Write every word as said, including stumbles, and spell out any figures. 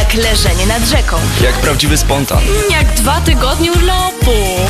Jak leżenie nad rzeką. Jak prawdziwy spontan. Jak dwa tygodnie urlopu.